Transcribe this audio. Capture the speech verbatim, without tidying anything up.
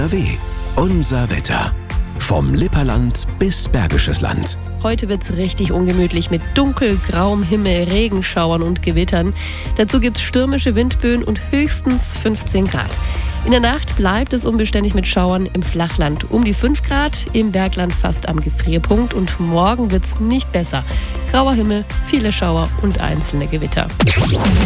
N R W. Unser Wetter. Vom Lipperland bis Bergisches Land. Heute wird's richtig ungemütlich mit dunkelgrauem Himmel, Regenschauern und Gewittern. Dazu gibt's stürmische Windböen und höchstens fünfzehn Grad. In der Nacht bleibt es unbeständig mit Schauern im Flachland um die fünf Grad, im Bergland fast am Gefrierpunkt und morgen wird's nicht besser. Grauer Himmel, viele Schauer und einzelne Gewitter.